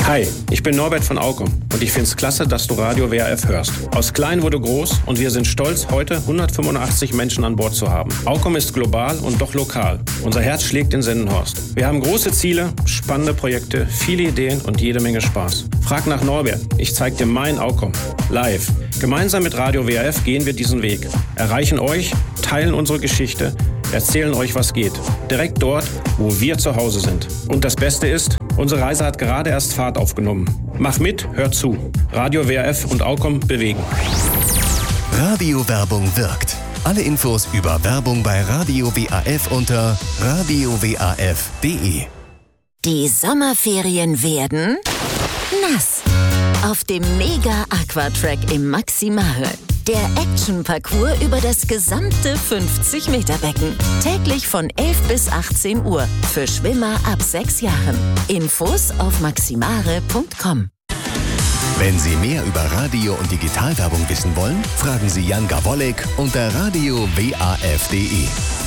Hi, ich bin Norbert von Aukom und ich find's klasse, dass du Radio WRF hörst. Aus klein wurde groß und wir sind stolz, heute 185 Menschen an Bord zu haben. Aukom ist global und doch lokal. Unser Herz schlägt in Sendenhorst. Wir haben große Ziele, spannende Projekte, viele Ideen und jede Menge Spaß. Frag nach Norbert, ich zeig dir mein Aukom. Live. Gemeinsam mit Radio WRF gehen wir diesen Weg. Erreichen euch, teilen unsere Geschichte, erzählen euch, was geht. Direkt dort, wo wir zu Hause sind. Und das Beste ist, unsere Reise hat gerade erst Fahrt aufgenommen. Mach mit, hör zu. Radio WRF und Aukom bewegen. Radiowerbung wirkt. Alle Infos über Werbung bei Radio WAF unter radiowaf.de. Die Sommerferien werden nass. Auf dem Mega Aquatrack im Maximare. Der Action-Parcours über das gesamte 50-Meter-Becken. Täglich von 11 bis 18 Uhr. Für Schwimmer ab 6 Jahren. Infos auf maximare.com. Wenn Sie mehr über Radio- und Digitalwerbung wissen wollen, fragen Sie Jan Gawolek unter radiowaf.de.